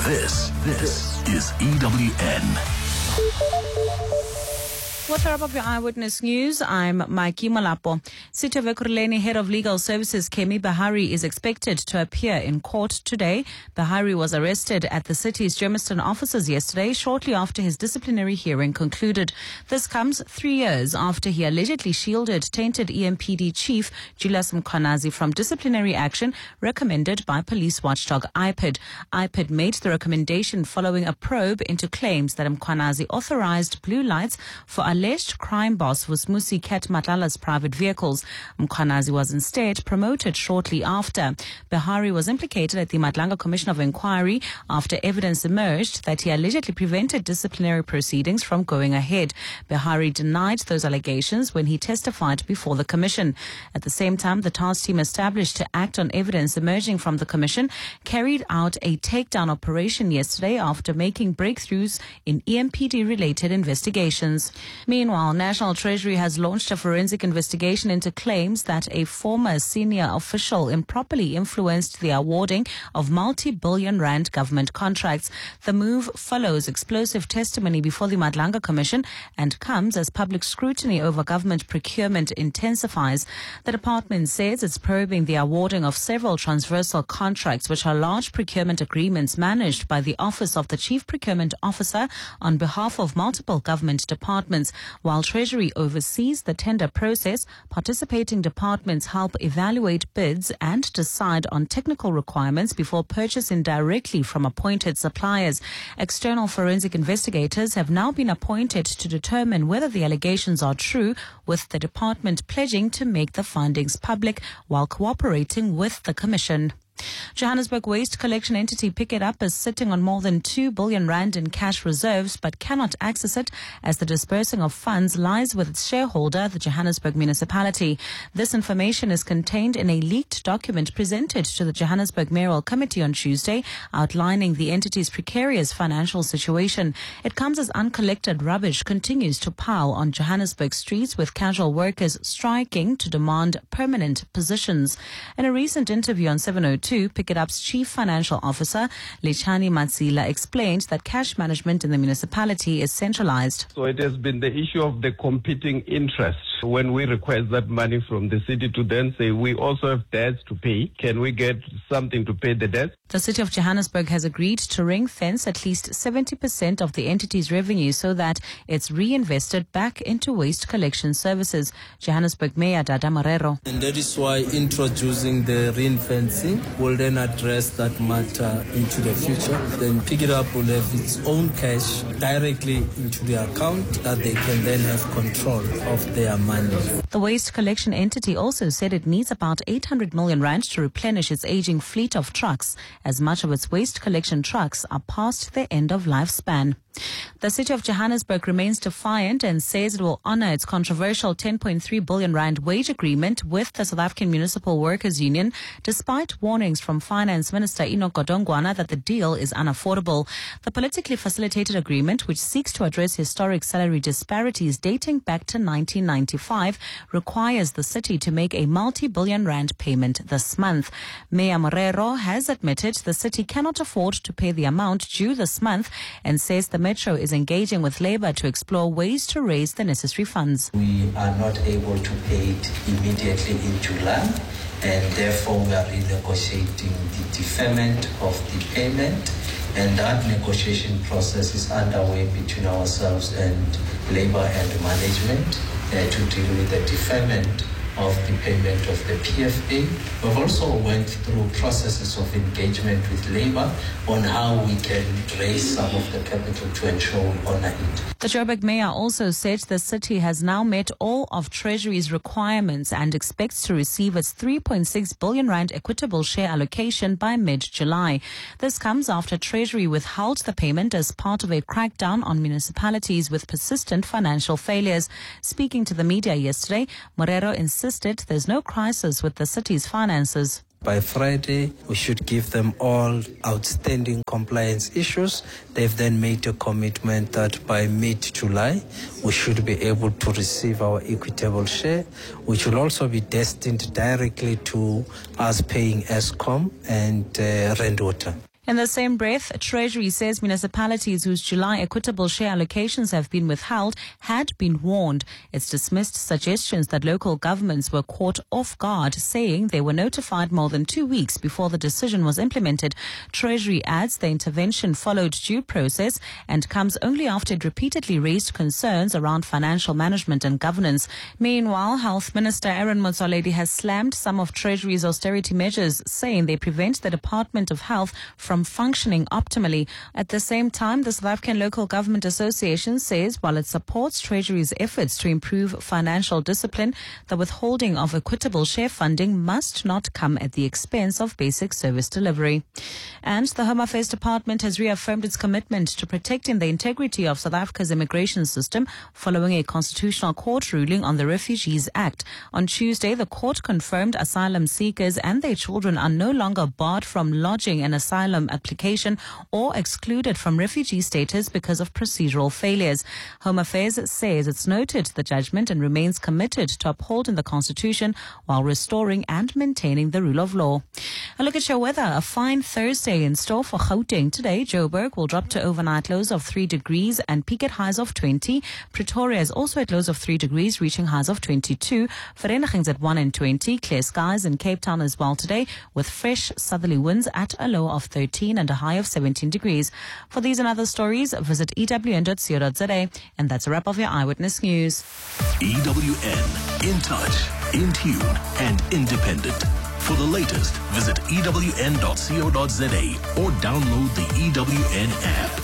This is EWN. What's up of your Eyewitness News? I'm Mikey Malapo. City of Ekurhuleni Head of Legal Services Kemi Bahari is expected to appear in court today. Bahari was arrested at the city's Germiston offices yesterday, shortly after his disciplinary hearing concluded. This comes 3 years after he allegedly shielded tainted EMPD chief Julius Mkhwanazi from disciplinary action recommended by police watchdog IPID. IPID made the recommendation following a probe into claims that Mkhwanazi authorized blue lights for alleged crime boss Vusmusi Ket Matlala's private vehicles. Mkhwanazi was instead promoted shortly after. Bahari was implicated at the Madlanga Commission of Inquiry after evidence emerged that he allegedly prevented disciplinary proceedings from going ahead. Bahari denied those allegations when he testified before the commission. At the same time, the task team established to act on evidence emerging from the commission carried out a takedown operation yesterday after making breakthroughs in EMPD-related investigations. Meanwhile, National Treasury has launched a forensic investigation into claims that a former senior official improperly influenced the awarding of multi-billion rand government contracts. The move follows explosive testimony before the Madlanga Commission and comes as public scrutiny over government procurement intensifies. The department says it's probing the awarding of several transversal contracts, which are large procurement agreements managed by the Office of the Chief Procurement Officer on behalf of multiple government departments. While Treasury oversees the tender process, participating departments help evaluate bids and decide on technical requirements before purchasing directly from appointed suppliers. External forensic investigators have now been appointed to determine whether the allegations are true, with the department pledging to make the findings public while cooperating with the Commission. Johannesburg waste collection entity Pick It Up is sitting on more than 2 billion rand in cash reserves but cannot access it as the dispersing of funds lies with its shareholder, the Johannesburg municipality. This information is contained in a leaked document presented to the Johannesburg Mayoral Committee on Tuesday, outlining the entity's precarious financial situation. It comes as uncollected rubbish continues to pile on Johannesburg streets, with casual workers striking to demand permanent positions. In a recent interview on 702, Pick It Up's Chief Financial Officer, Lichani Matsila, explained that cash management in the municipality is centralized. So it has been the issue of the competing interests. When we request that money from the city to then say we also have debts to pay, can we get something to pay the debts? The City of Johannesburg has agreed to ring-fence at least 70% of the entity's revenue so that it's reinvested back into waste collection services. Johannesburg Mayor Dada Marero. And that is why introducing the ring-fencing will then address that matter into the future. Then Pick It Up will have its own cash directly into the account that they can then have control of their money. The waste collection entity also said it needs about 800 million rand to replenish its aging fleet of trucks, as much of its waste collection trucks are past their end of lifespan. The City of Johannesburg remains defiant and says it will honor its controversial 10.3 billion rand wage agreement with the South African Municipal Workers Union, despite warnings from Finance Minister Enoch Godongwana that the deal is unaffordable. The politically facilitated agreement, which seeks to address historic salary disparities dating back to 1995, requires the city to make a multi-billion rand payment this month. Mayor Marero has admitted the city cannot afford to pay the amount due this month and says the Metro is engaging with Labour to explore ways to raise the necessary funds. We are not able to pay it immediately in July, and therefore we are renegotiating the deferment of the payment, and that negotiation process is underway between ourselves and Labour and management to deal with the deferment of the payment of the PFA. We've also went through processes of engagement with Labour on how we can raise some of the capital to ensure we honour it. The Joburg Mayor also said the city has now met all of Treasury's requirements and expects to receive its 3.6 billion rand equitable share allocation by mid-July. This comes after Treasury withheld the payment as part of a crackdown on municipalities with persistent financial failures. Speaking to the media yesterday, Marero insisted there's no crisis with the city's finances. By Friday, we should give them all outstanding compliance issues. They've then made a commitment that by mid-July, we should be able to receive our equitable share, which will also be destined directly to us paying Eskom and Rand Water. In the same breath, Treasury says municipalities whose July equitable share allocations have been withheld had been warned. It's dismissed suggestions that local governments were caught off guard, saying they were notified more than 2 weeks before the decision was implemented. Treasury adds the intervention followed due process and comes only after it repeatedly raised concerns around financial management and governance. Meanwhile, Health Minister Aaron Motsoaledi has slammed some of Treasury's austerity measures, saying they prevent the Department of Health from functioning optimally. At the same time, the South African Local Government Association says while it supports Treasury's efforts to improve financial discipline, the withholding of equitable share funding must not come at the expense of basic service delivery. And the Home Affairs Department has reaffirmed its commitment to protecting the integrity of South Africa's immigration system following a constitutional court ruling on the Refugees Act. On Tuesday, the court confirmed asylum seekers and their children are no longer barred from lodging an asylum application or excluded from refugee status because of procedural failures. Home Affairs says it's noted the judgment and remains committed to upholding the Constitution while restoring and maintaining the rule of law. A look at your weather. A fine Thursday in store for Gauteng. Today, Joburg will drop to overnight lows of 3 degrees and peak at highs of 20. Pretoria is also at lows of 3 degrees, reaching highs of 22. Vereniging's at 1 and 20. Clear skies in Cape Town as well today, with fresh southerly winds at a low of 13 and a high of 17 degrees. For these and other stories, visit ewn.co.za. And that's a wrap of your Eyewitness News. EWN, in touch, in tune, and independent. For the latest, visit ewn.co.za or download the EWN app.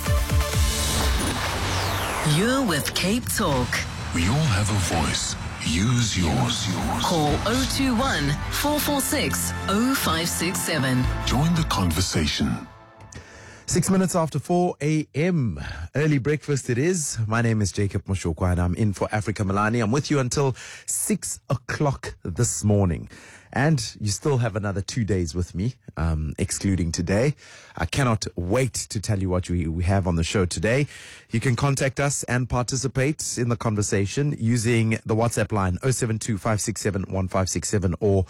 You're with Cape Talk. We all have a voice. Use yours. Call 021 446 0567. Join the conversation. 6 minutes after 4 a.m. Early breakfast it is. My name is Jacob Moshokwa and I'm in for Africa Milani. I'm with you until 6 o'clock this morning. And you still have another 2 days with me, excluding today. I cannot wait to tell you what we have on the show today. You can contact us and participate in the conversation using the WhatsApp line 072-567-1567 or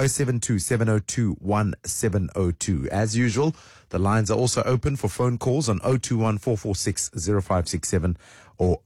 072-702-1702. As usual, the lines are also open for phone calls on 021-446-0567 or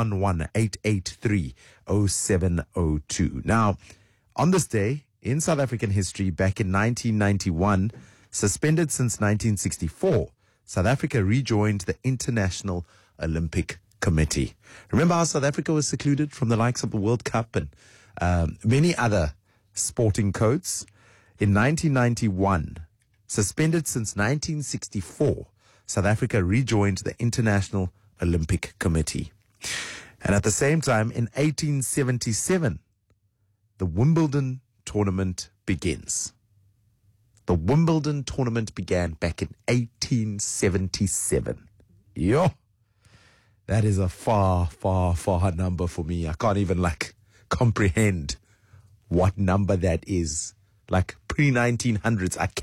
011-883-0702. Now, on this day, in South African history, back in 1991, suspended since 1964, South Africa rejoined the International Olympic Committee. Remember how South Africa was secluded from the likes of the World Cup and many other sporting codes? In 1991, suspended since 1964, South Africa rejoined the International Olympic Committee. And at the same time, in 1877, the Wimbledon tournament begins. The Wimbledon tournament began back in 1877. Yo, that is a far, far, far number for me. I can't even comprehend what number that is. Like pre-1900s, I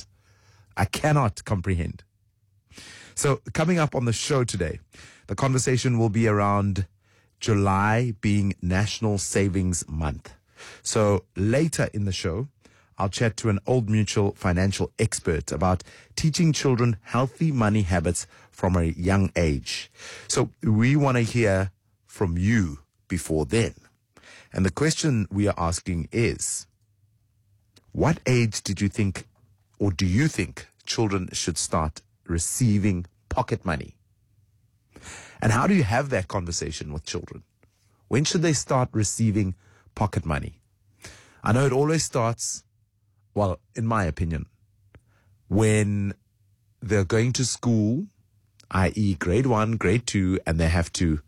cannot comprehend. So coming up on the show today, the conversation will be around July being National Savings Month. So later in the show, I'll chat to an Old Mutual financial expert about teaching children healthy money habits from a young age. So we want to hear from you before then. And the question we are asking is, what age did you think, or do you think, children should start receiving pocket money? And how do you have that conversation with children? When should they start receiving pocket money? I know it always starts, well, in my opinion, when they're going to school, i.e. grade 1, grade 2, and they have to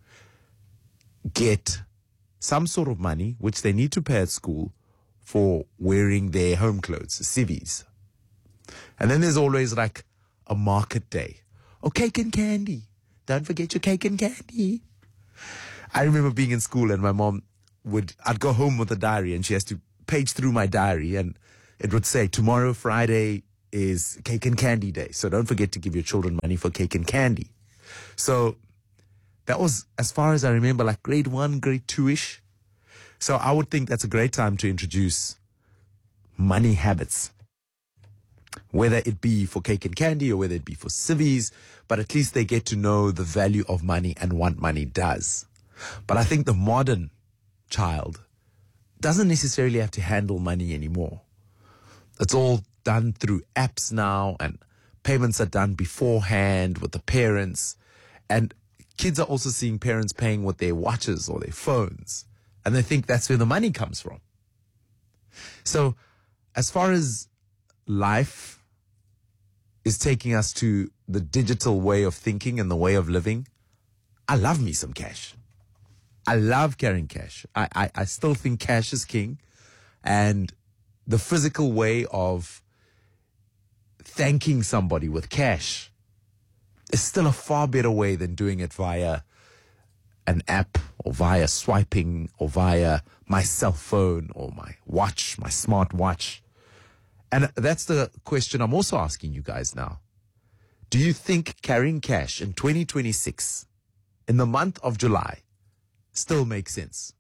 get some sort of money, which they need to pay at school, for wearing their home clothes, civvies. And then there's always like a market day. Oh, cake and candy. Don't forget your cake and candy. I remember being in school and my mom I'd go home with a diary and she has to page through my diary and it would say, tomorrow, Friday, is cake and candy day. So don't forget to give your children money for cake and candy. So that was, as far as I remember, like grade 1, grade 2-ish. So I would think that's a great time to introduce money habits. whether it be for cake and candy or whether it be for civvies, but at least they get to know the value of money and what money does. But I think the modern child doesn't necessarily have to handle money anymore. It's all done through apps now, and payments are done beforehand with the parents. And kids are also seeing parents paying with their watches or their phones, and they think that's where the money comes from. So as far as life is taking us to the digital way of thinking and the way of living, I love me some cash. I love carrying cash. I still think cash is king, and the physical way of thanking somebody with cash is still a far better way than doing it via an app or via swiping or via my cell phone or my watch, my smart watch. And that's the question I'm also asking you guys now. Do you think carrying cash in 2026, in the month of July, still makes sense?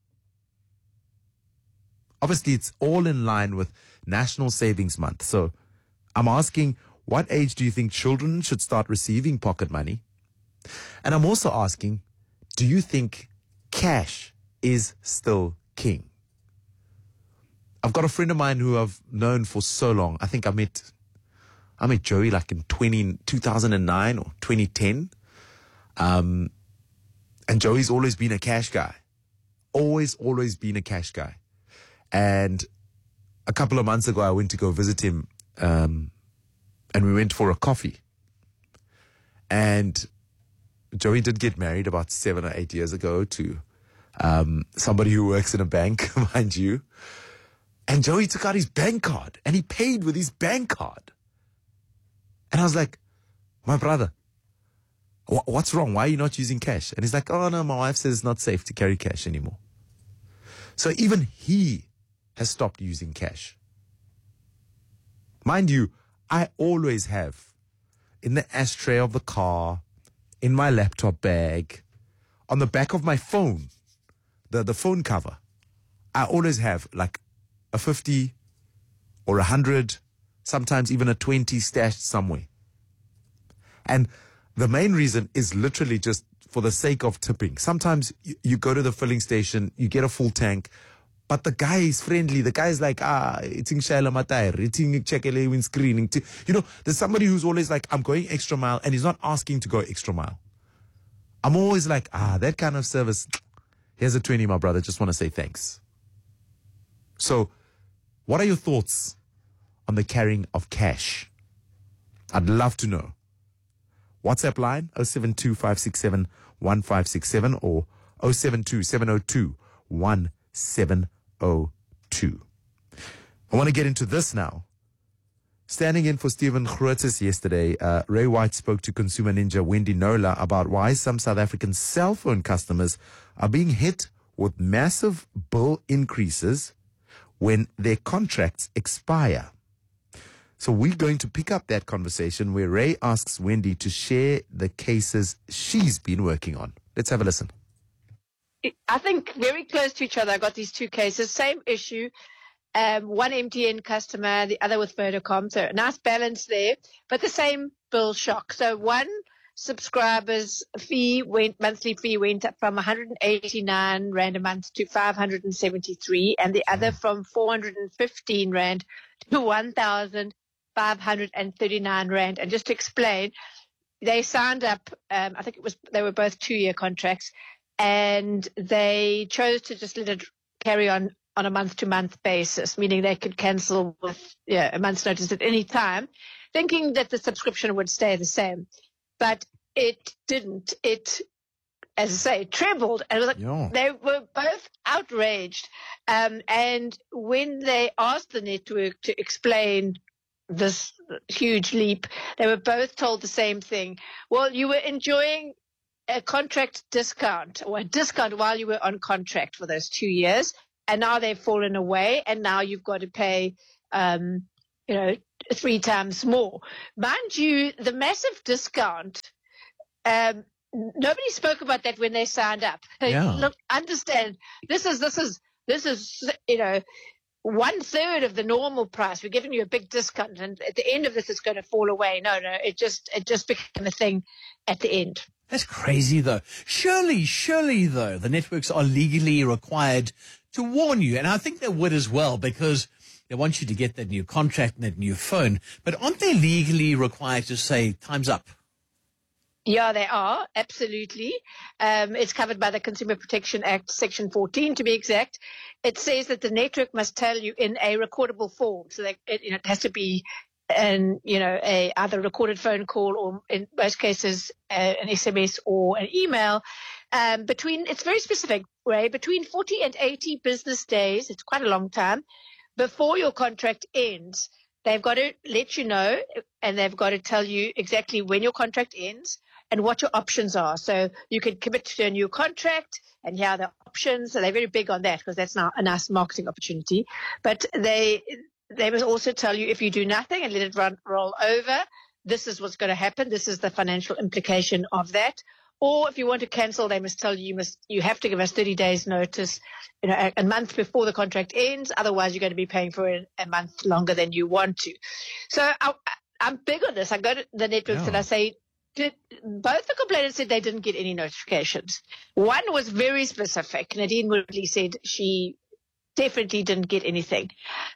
Obviously, it's all in line with National Savings Month. So I'm asking, what age do you think children should start receiving pocket money? And I'm also asking, do you think cash is still king? I've got a friend of mine who I've known for so long. I think I met Joey like in 2009 or 2010. And Joey's always been a cash guy. Always been a cash guy. And a couple of months ago, I went to go visit him, and we went for a coffee. And Joey did get married about 7 or 8 years ago to somebody who works in a bank, mind you. And Joey took out his bank card and he paid with his bank card. And I was like, my brother, what's wrong? Why are you not using cash? And he's like, oh no, my wife says it's not safe to carry cash anymore. So even he has stopped using cash. Mind you, I always have in the ashtray of the car, in my laptop bag, on the back of my phone, the phone cover, I always have like a 50 or 100, sometimes even a 20 stashed somewhere. And the main reason is literally just for the sake of tipping. Sometimes you go to the filling station, you get a full tank, but the guy is friendly. The guy is like, it's in Shaila Matayr, it's in Chekele windscreen. You know, there's somebody who's always like, I'm going extra mile, and he's not asking to go extra mile. I'm always like, that kind of service. Here's a 20, my brother. Just want to say thanks. So, what are your thoughts on the carrying of cash? I'd love to know. WhatsApp line 072-567-1567 or 072-702-1702. I want to get into this now. Standing in for Stephen Grootes yesterday, Ray White spoke to consumer ninja Wendy Nola about why some South African cell phone customers are being hit with massive bill increases when their contracts expire. So we're going to pick up that conversation where Ray asks Wendy to share the cases she's been working on. Let's have a listen. I think very close to each other. I got these two cases, same issue. One MTN customer, the other with Vodacom. So a nice balance there, but the same bill shock. So one subscriber's monthly fee went up from 189 Rand a month to 573, and the other from 415 Rand to 1,539 Rand. And just to explain, they signed up, I think they were both 2-year contracts, and they chose to just let it carry on a month-to-month basis, meaning they could cancel with a month's notice at any time, thinking that the subscription would stay the same. But it didn't. It, as I say, trebled. And they were both outraged. And when they asked the network to explain this huge leap, they were both told the same thing. Well, you were enjoying a contract discount or a discount while you were on contract for those 2 years. And now they've fallen away, and now you've got to pay, 3 times more. Mind you, the massive discount, nobody spoke about that when they signed up. Yeah. Look, understand, this is 1/3 of the normal price. We're giving you a big discount, and at the end of this, it's going to fall away. No, it just became a thing at the end. That's crazy, though. Surely, though, the networks are legally required to warn you, and I think they would as well, because they want you to get that new contract and that new phone. But aren't they legally required to say, time's up? Yeah, they are, absolutely. It's covered by the Consumer Protection Act, Section 14 to be exact. It says that the network must tell you in a recordable form. So that it has to be either a recorded phone call or in most cases an SMS or an email. It's very specific, Ray, between 40 and 80 business days. It's quite a long time before your contract ends. They've got to let you know, and they've got to tell you exactly when your contract ends and what your options are. So you can commit to a new contract, and here are the options. So they're very big on that, because that's now a nice marketing opportunity. But they must also tell you, if you do nothing and let it roll over, this is what's going to happen. This is the financial implication of that. Or if you want to cancel, they must tell you you have to give us 30 days notice, a month before the contract ends. Otherwise, you're going to be paying for it a month longer than you want to. So I'm big on this. I go to the networks and I say, both the complainants said they didn't get any notifications. One was very specific. Nadine Woodley said she definitely didn't get anything.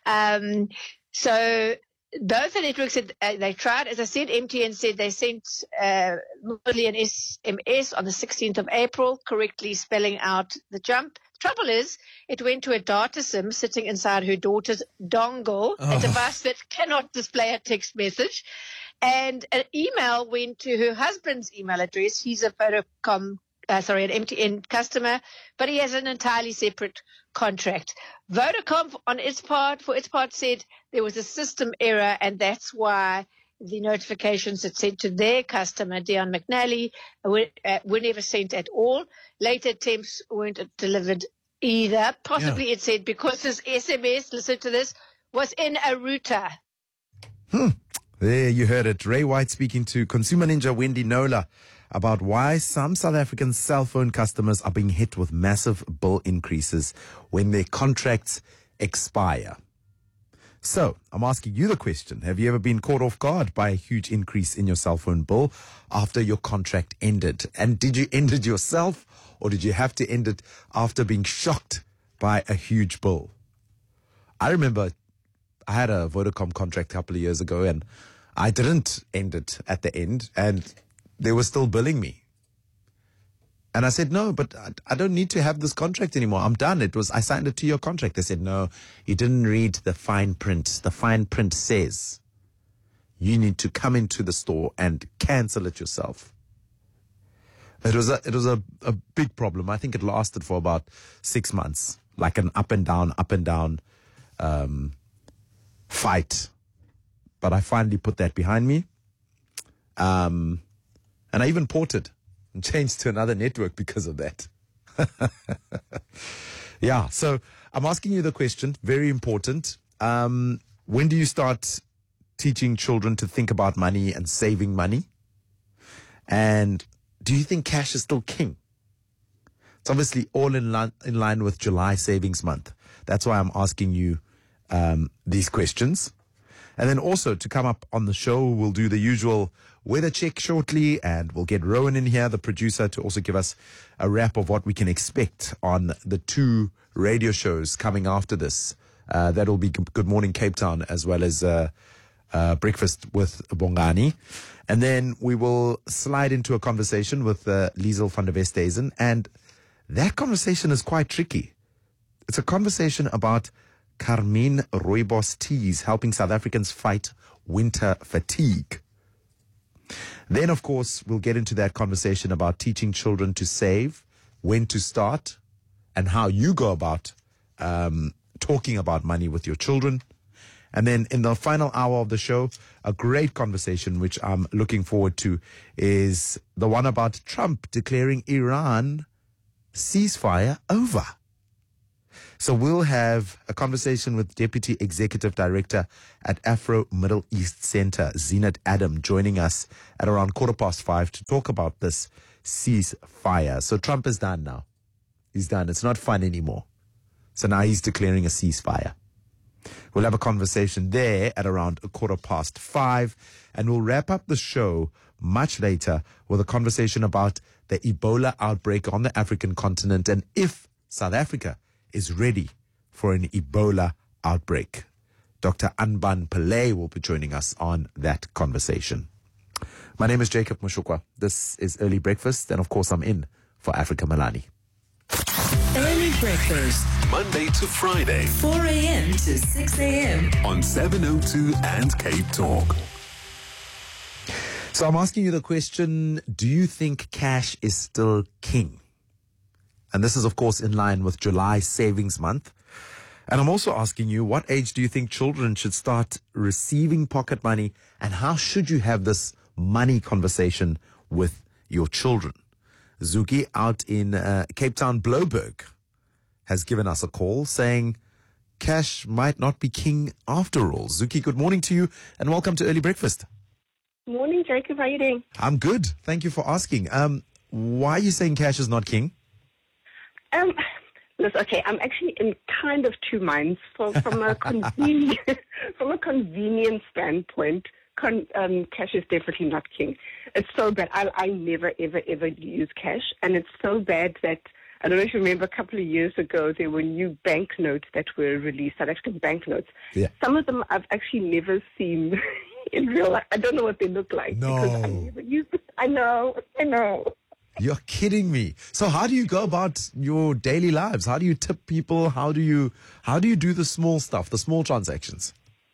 So both the networks said they tried. As I said, MTN said they sent Woodley an SMS on the 16th of April, correctly spelling out the jump. The trouble is, it went to a data SIM sitting inside her daughter's dongle, a device that cannot display a text message. And an email went to her husband's email address. He's a an MTN customer, but he has an entirely separate contract. Vodacom, for its part, said there was a system error, and that's why the notifications that sent to their customer, Dion McNally, were never sent at all. Later attempts weren't delivered either. Possibly it said because this SMS, listen to this, was in a router. There you heard it. Ray White speaking to Consumer Ninja Wendy Nola about why some South African cell phone customers are being hit with massive bill increases when their contracts expire. So, I'm asking you the question. Have you ever been caught off guard by a huge increase in your cell phone bill after your contract ended? And did you end it yourself, or did you have to end it after being shocked by a huge bill? I remember I had a Vodacom contract a couple of years ago, and I didn't end it at the end, and they were still billing me. And I said, no, but I don't need to have this contract anymore. I'm done. I signed a 2-year contract. They said, no, you didn't read the fine print. The fine print says you need to come into the store and cancel it yourself. It was a big problem. I think it lasted for about 6 months, like an up and down fight. But I finally put that behind me. And I even ported and changed to another network because of that. Yeah, so I'm asking you the question, very important. When do you start teaching children to think about money and saving money? And do you think cash is still king? It's obviously all in line with July Savings Month. That's why I'm asking you these questions. And then also to come up on the show, we'll do the usual weather check shortly, and we'll get Rowan in here, the producer, to also give us a wrap of what we can expect on the 2 radio shows coming after this. That'll be Good Morning Cape Town as well as Breakfast with Bongani. And then we will slide into a conversation with Liesel van der Westhuizen, and that conversation is quite tricky. It's a conversation about Carmine Rooibos teas helping South Africans fight winter fatigue. Then, of course, we'll get into that conversation about teaching children to save, when to start, and how you go about talking about money with your children. And then in the final hour of the show, a great conversation, which I'm looking forward to, is the one about Trump declaring Iran ceasefire over. So we'll have a conversation with Deputy Executive Director at Afro Middle East Center, Zinat Adam, joining us at around 5:15 to talk about this ceasefire. So Trump is done now. He's done. It's not fun anymore. So now he's declaring a ceasefire. We'll have a conversation there at around 5:15, and we'll wrap up the show much later with a conversation about the Ebola outbreak on the African continent and if South Africa is ready for an Ebola outbreak. Dr. Anban Pillay will be joining us on that conversation. My name is Jacob Mushukwa. This is Early Breakfast, and of course I'm in for Africa Malani. Early breakfast, Monday to Friday 4 a.m. to 6 a.m. on 702 and Cape Talk. So I'm asking you the question, do you think cash is still king? And this is, of course, in line with July Savings Month. And I'm also asking you, what age do you think children should start receiving pocket money? And how should you have this money conversation with your children? Zuki out in Cape Town, Bloberg, has given us a call saying cash might not be king after all. Zuki, good morning to you and welcome to Early Breakfast. Morning, Jacob. How are you doing? I'm good. Thank you for asking. Why are you saying cash is not king? Listen, okay, I'm actually in kind of two minds. From a convenience, from a convenience standpoint, cash is definitely not king. It's so bad. I never, ever, ever use cash, and it's so bad that I don't know if you remember a couple of years ago there were new banknotes that were released, South African banknotes. Yeah. Some of them I've actually never seen in real life. I don't know what they look like because I never used them. I know. You're kidding me. So how do you go about your daily lives? How do you tip people? How do you do the small stuff, the small transactions?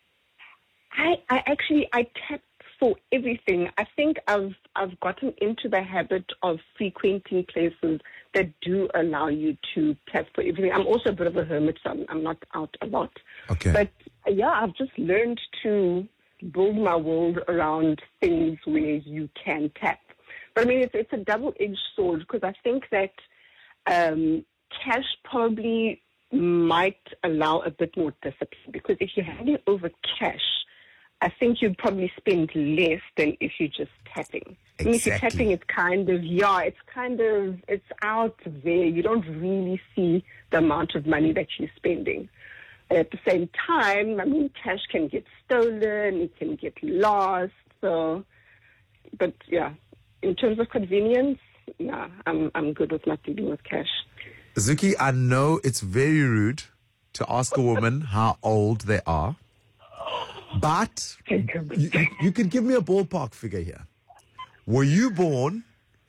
I tap for everything. I think I've gotten into the habit of frequenting places that do allow you to tap for everything. I'm also a bit of a hermit, so I'm not out a lot. Okay. But yeah, I've just learned to build my world around things where you can tap. But I mean, it's a double-edged sword because I think that cash probably might allow a bit more discipline because if you're handing over cash, I think you'd probably spend less than if you're just tapping. Exactly. I mean, if you're tapping, it's out there. You don't really see the amount of money that you're spending. At the same time, I mean, cash can get stolen, it can get lost. So, but yeah, in terms of convenience, nah, I'm good with not dealing with cash. Zuki, I know it's very rude to ask a woman how old they are, but you could give me a ballpark figure here. Were you born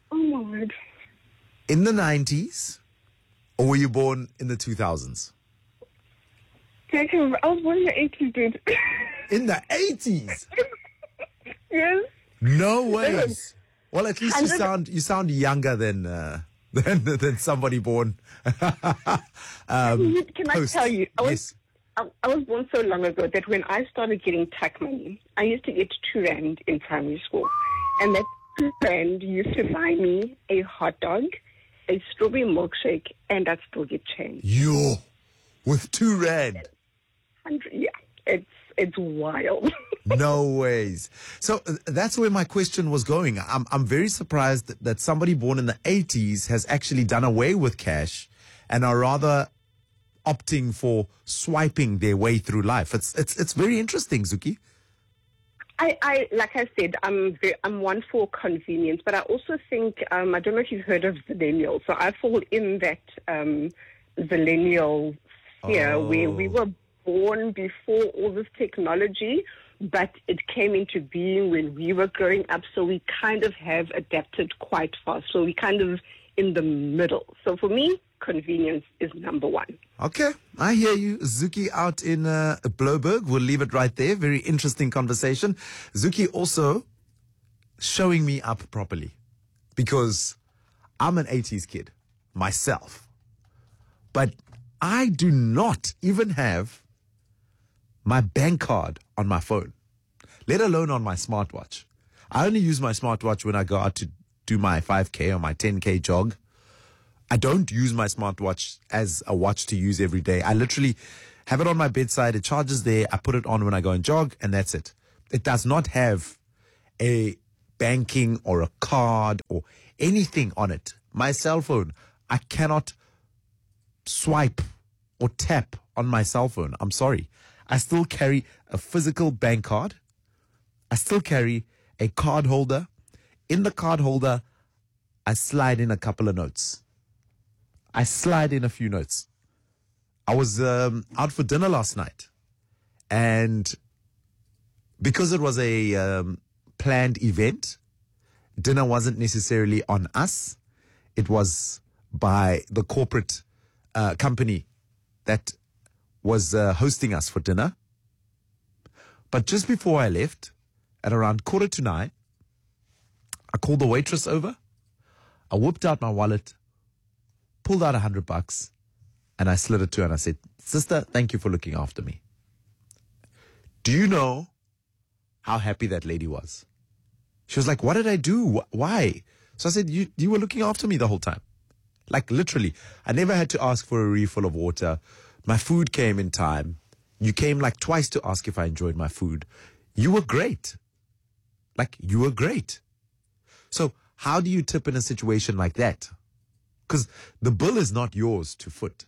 in the 90s or were you born in the 2000s? Jacob, I was born in the 80s, dude. In the 80s? Yes. No ways. Well, at least you sound younger than somebody born. Can I tell you? I was born so long ago that when I started getting tax money, I used to get 2 rand in primary school, and that 2 rand used to buy me a hot dog, a strawberry milkshake, and I'd still get change. Yo, with 2 rand. Yeah, it's wild. No ways. So that's where my question was going. I'm very surprised that somebody born in the 80s has actually done away with cash and are rather opting for swiping their way through life. It's very interesting, Zuki. I like I said, I'm one for convenience, but I also think I don't know if you've heard of Zillennial. So I fall in that Zillennial sphere where we were born before all this technology, but it came into being when we were growing up. So we kind of have adapted quite fast. So we kind of in the middle. So for me, convenience is number one. Okay, I hear you. Zuki out in Bloberg. We'll leave it right there. Very interesting conversation. Zuki also showing me up properly because I'm an 80s kid myself. But I do not even have my bank card on my phone, let alone on my smartwatch. I only use my smartwatch when I go out to do my 5K or my 10K jog. I don't use my smartwatch as a watch to use every day. I literally have it on my bedside. It charges there. I put it on when I go and jog, and that's it. It does not have a banking or a card or anything on it. My cell phone, I cannot swipe or tap on my cell phone. I'm sorry. I still carry a physical bank card. I still carry a card holder. In the card holder, I slide in a couple of notes. I slide in a few notes. I was out for dinner last night, and because it was a planned event, dinner wasn't necessarily on us. It was by the corporate company that was hosting us for dinner. But just before I left, at around 9:15, I called the waitress over. I whipped out my wallet, pulled out $100, and I slid it to her and I said, "Sister, thank you for looking after me." Do you know how happy that lady was? She was like, "What did I do? Why?" So I said, you were looking after me the whole time. Like literally, I never had to ask for a refill of water. My food came in time. You came like twice to ask if I enjoyed my food. You were great. Like, you were great. So how do you tip in a situation like that? Because the bill is not yours to foot.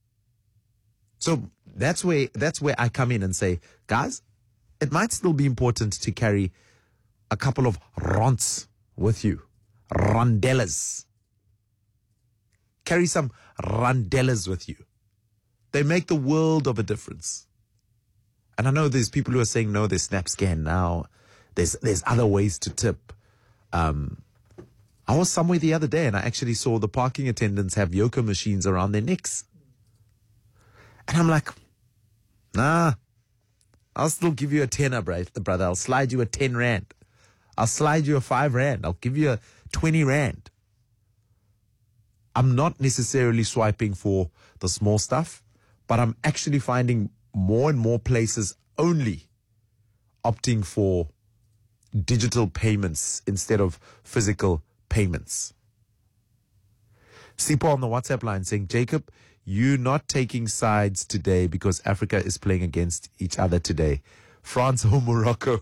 So that's where I come in and say, guys, it might still be important to carry a couple of ronds with you. Rondellas. Carry some rondellas with you. They make the world of a difference. And I know there's people who are saying, no, there's SnapScan now. There's other ways to tip. I was somewhere the other day and I actually saw the parking attendants have yoga machines around their necks. And I'm like, nah, I'll still give you a tenner, brother. I'll slide you a 10 rand. I'll slide you a 5 rand. I'll give you a 20 rand. I'm not necessarily swiping for the small stuff, but I'm actually finding more and more places only opting for digital payments instead of physical payments. Sipo on the WhatsApp line saying, Jacob, you're not taking sides today because Africa is playing against each other today. France or Morocco?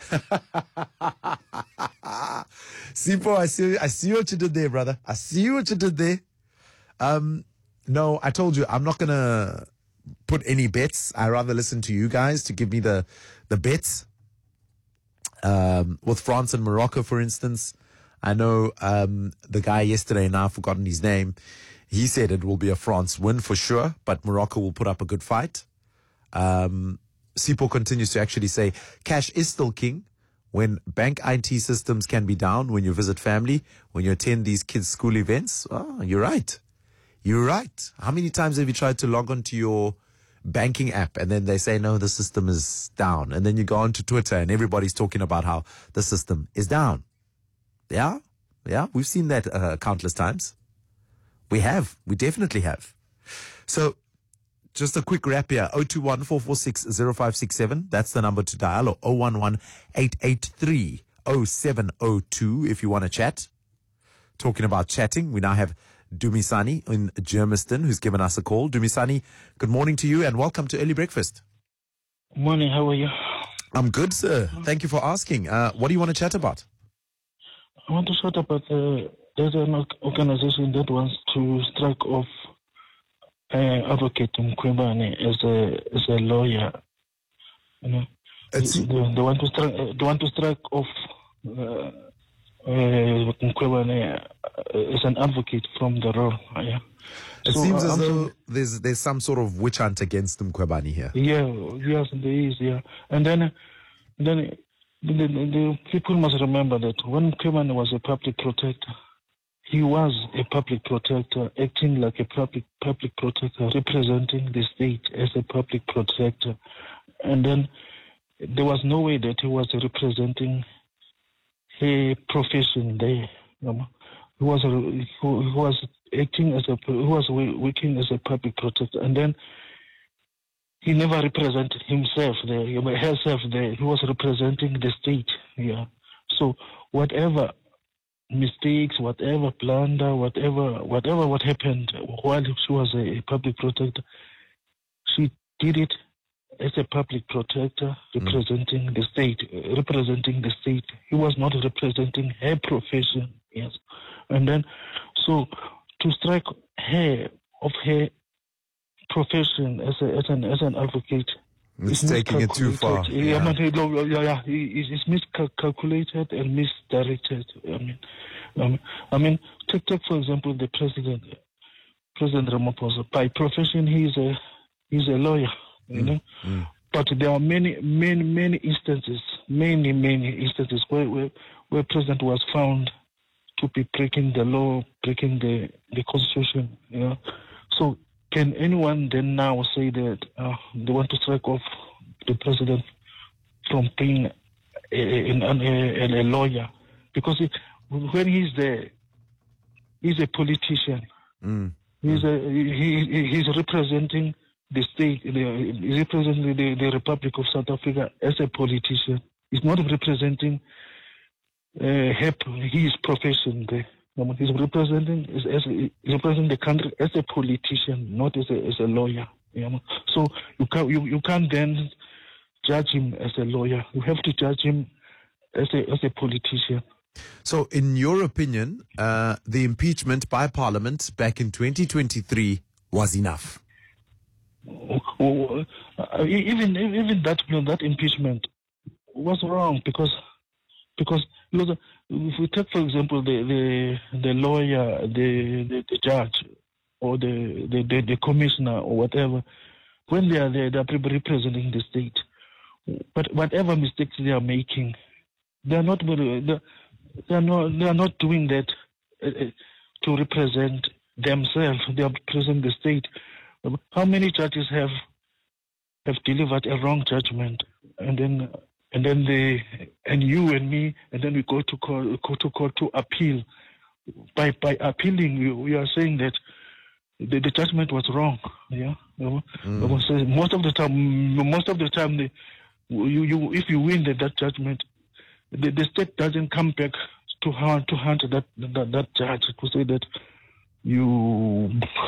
Sipo, I see what you did there, brother. I see what you did there. No, I told you, I'm not going to put any bets. I rather listen to you guys to give me the bets. With France and Morocco, for instance, I know the guy yesterday, now I've forgotten his name, he said it will be a France win for sure, but Morocco will put up a good fight. Sipo continues to actually say, cash is still king. When bank IT systems can be down, when you visit family, when you attend these kids' school events, oh, you're right. You're right. How many times have you tried to log on to your banking app and then they say, no, the system is down. And then you go onto Twitter and everybody's talking about how the system is down. Yeah. We've seen that countless times. We definitely have. So just a quick wrap here. 021-446-0567. That's the number to dial, or 011-883-0702 if you want to chat. Talking about chatting, we now have Dumisani in Germiston who's given us a call. Dumisani, good morning to you and welcome to Early Breakfast. Morning, how are you? I'm good, sir. Thank you for asking. What do you want to chat about? I want to chat about there's an organization that wants to strike off Advocate Mkhwebane as a lawyer. You know, they want to strike off Mkhwebane as an advocate from the role. Yeah. It seems as though there's some sort of witch hunt against Mkhwebane here. Yeah, yes, there is. Yeah, and then the people must remember that when Mkhwebane was a public protector, he was a public protector, acting like a public protector, representing the state as a public protector. And then there was no way that he was representing a profession there. He was working as a public protector, and then he never represented himself there, herself there. He was representing the state. Yeah. So whatever mistakes, whatever blunder, whatever what happened while she was a public protector, she did it as a public protector representing the state. He was not representing her profession. Yes. And then, so to strike her of her profession as an advocate It's taking it too far. It's miscalculated and misdirected. I mean, take for example the President Ramaphosa. By profession, he's a lawyer, you know. But there are many instances where President was found to be breaking the law, breaking the constitution. You know, so can anyone then now say that they want to strike off the President from being a lawyer? Because when he's there, he's a politician. He's representing the state, he's representing the Republic of South Africa as a politician. He's not representing his profession there. He's representing the country as a politician, not as a lawyer. So you can't then judge him as a lawyer. You have to judge him as a politician. So, in your opinion, the impeachment by Parliament back in 2023 was enough? Even that impeachment was wrong because if we take, for example, the lawyer, the judge, or the commissioner or whatever, when they are there, they are representing the state. But whatever mistakes they are making, they are not doing that to represent themselves. They are representing the state. How many judges have delivered a wrong judgment, and then you and me, and then we go to court to appeal. By appealing, we are saying that the judgment was wrong. Yeah. So most of the time, if you win that judgment, the state doesn't come back to hunt that judge to say that you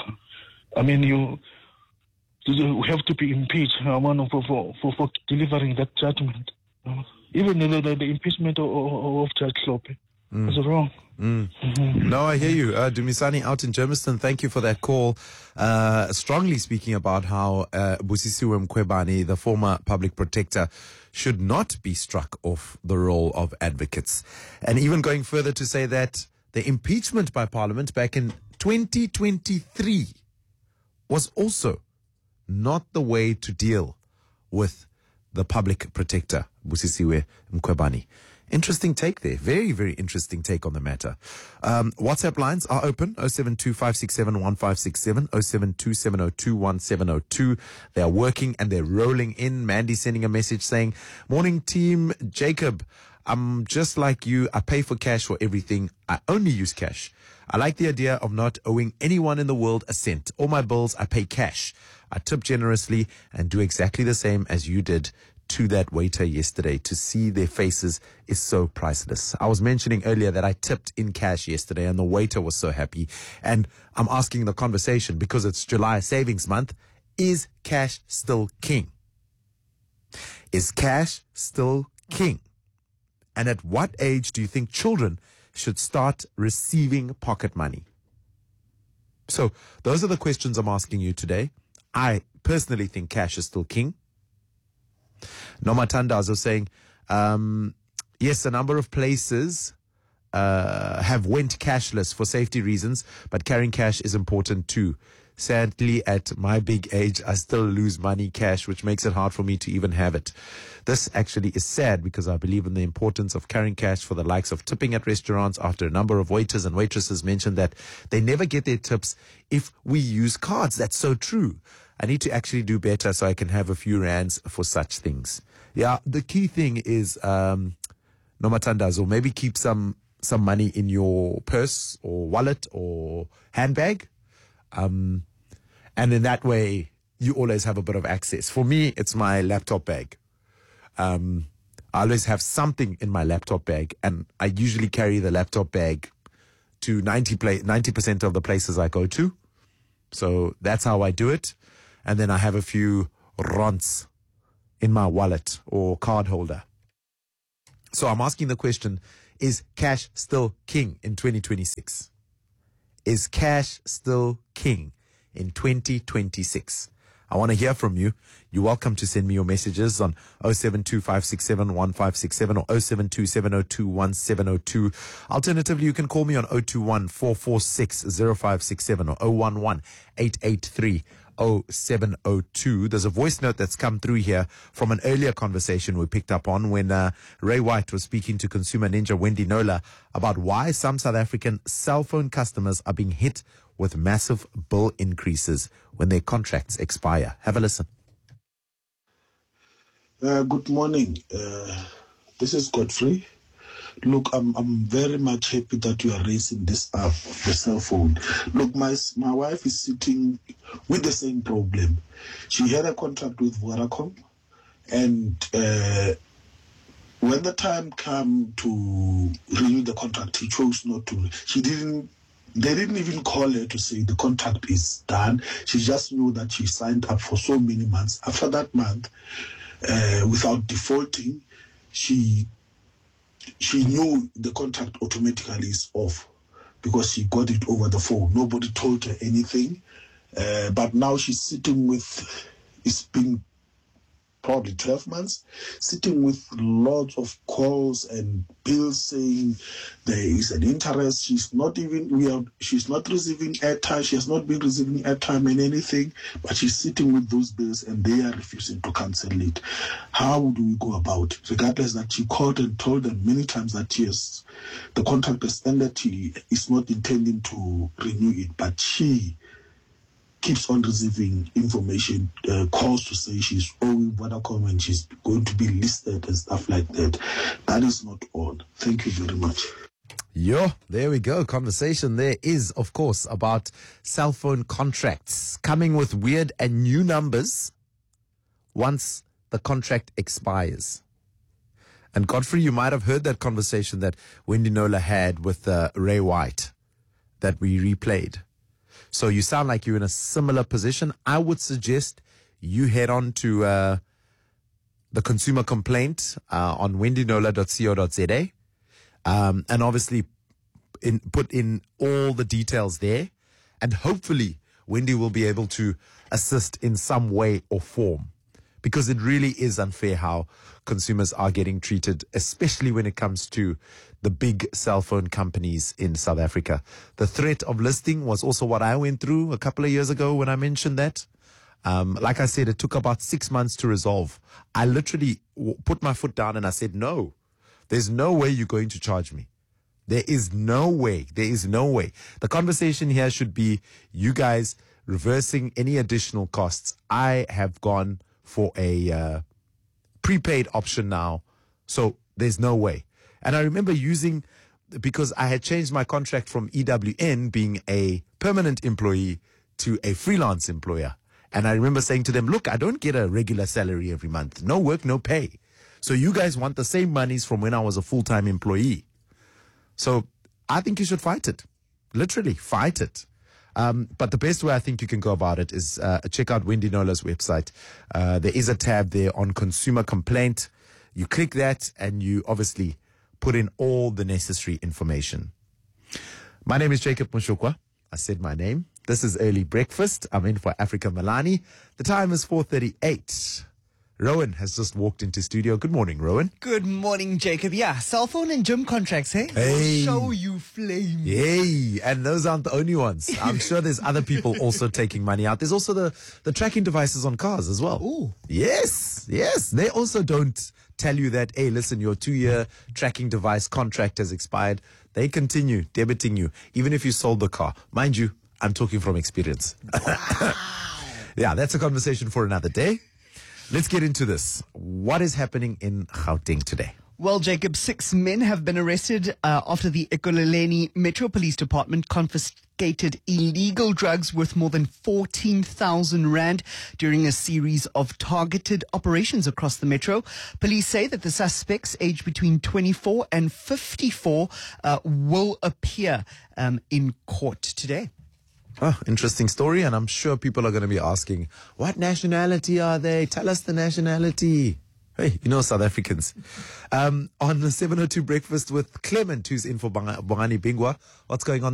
have to be impeached for delivering that judgment. Even the impeachment of Judge Hlophe was wrong. No, I hear you. Dumisani out in Germiston, thank you for that call. Strongly speaking about how Busisiwe Mkhwebane, the former public protector, should not be struck off the role of advocates. And even going further to say that the impeachment by Parliament back in 2023 was also not the way to deal with the public protector, Busisiwe Mkhwebane. Interesting take there. Very, very interesting take on the matter. WhatsApp lines are open, 072-567-1567, 072-702-1702. They are working and they're rolling in. Mandy sending a message saying, morning team, Jacob, I'm just like you. I pay for cash for everything. I only use cash. I like the idea of not owing anyone in the world a cent. All my bills, I pay cash. I tip generously and do exactly the same as you did to that waiter yesterday. To see their faces is so priceless. I was mentioning earlier that I tipped in cash yesterday and the waiter was so happy. And I'm asking the conversation because it's July Savings Month. Is cash still king? Is cash still king? And at what age do you think children should start receiving pocket money? So those are the questions I'm asking you today. I personally think cash is still king. Nomatandazo saying, yes, a number of places have went cashless for safety reasons, but carrying cash is important too. Sadly, at my big age, I still lose money cash, which makes it hard for me to even have it. This actually is sad because I believe in the importance of carrying cash for the likes of tipping at restaurants, after a number of waiters and waitresses mentioned that they never get their tips if we use cards. That's so true. I need to actually do better so I can have a few rands for such things. Yeah, the key thing is, Nomatandazo, maybe keep some money in your purse or wallet or handbag. And in that way, you always have a bit of access. For me, it's my laptop bag. I always have something in my laptop bag, and I usually carry the laptop bag to 90% of the places I go to. So that's how I do it. And then I have a few ronds in my wallet or card holder. So I'm asking the question, is cash still king in 2026? Is cash still king in 2026? I want to hear from you. You're welcome to send me your messages on 0725671567 or 0727021702. Alternatively, you can call me on 021-446-0567 or 011-883-0702. There's a voice note that's come through here from an earlier conversation we picked up on when Ray White was speaking to consumer ninja Wendy Nola about why some South African cell phone customers are being hit with massive bill increases when their contracts expire. Have a listen. Good morning. This is Godfrey. Look, I'm very much happy that you are raising this up, the cell phone. Look, my wife is sitting with the same problem. She had a contract with Vodacom, and when the time came to renew the contract, he chose not to. They didn't even call her to say the contract is done. She just knew that she signed up for so many months. After that month, without defaulting, she knew the contract automatically is off because she got it over the phone. Nobody told her anything. But now she's sitting with, it's been probably 12 months, sitting with lots of calls and bills saying there is an interest. She's not receiving airtime. She has not been receiving airtime and anything, but she's sitting with those bills and they are refusing to cancel it. How do we go about it? Regardless that she called and told them many times that yes, the contract has ended, she is not intending to renew it, but she keeps on receiving information, calls to say she's owing Vodacom and she's going to be listed and stuff like that. That is not on. Thank you very much. There we go. Conversation there is, of course, about cell phone contracts coming with weird and new numbers once the contract expires. And Godfrey, you might have heard that conversation that Wendy Nola had with Ray White that we replayed. So you sound like you're in a similar position. I would suggest you head on to the consumer complaint on wendynola.co.za and obviously put in all the details there. And hopefully Wendy will be able to assist in some way or form, because it really is unfair how consumers are getting treated, especially when it comes to the big cell phone companies in South Africa. The threat of listing was also what I went through a couple of years ago when I mentioned that. Like I said, it took about 6 months to resolve. I literally put my foot down and I said, no, there's no way you're going to charge me. There is no way. There is no way. The conversation here should be you guys reversing any additional costs. I have gone for a prepaid option now, so there's no way. And I remember because I had changed my contract from EWN being a permanent employee to a freelance employer. And I remember saying to them, look, I don't get a regular salary every month. No work, no pay. So you guys want the same monies from when I was a full-time employee. So I think you should fight it. Literally, fight it. But the best way I think you can go about it is check out Wendy Nola's website. There is a tab there on consumer complaint. You click that and you obviously put in all the necessary information. My name is Jacob Mushukwa. I said my name. This is Early Breakfast. I'm in for Africa Malani. The time is 4:38. Rowan has just walked into studio. Good morning, Rowan. Good morning, Jacob. Yeah, cell phone and gym contracts, hey? Hey. Show you flame. Yay. And those aren't the only ones. I'm sure there's other people also taking money out. There's also the tracking devices on cars as well. Ooh. Yes. They also don't tell you that, hey, listen, your 2-year tracking device contract has expired. They continue debiting you, even if you sold the car. Mind you, I'm talking from experience. Wow. Yeah, that's a conversation for another day. Let's get into this. What is happening in Gauteng today? Well, Jacob, 6 men have been arrested after the Ekurhuleni Metro Police Department confiscated illegal drugs worth more than 14,000 rand during a series of targeted operations across the metro. Police say that the suspects, aged between 24 and 54, will appear in court today. Oh, interesting story, and I'm sure people are going to be asking, what nationality are they? Tell us the nationality. Hey, South Africans. On the 702 Breakfast with Clement, who's in for Bongani Bingwa. What's going on?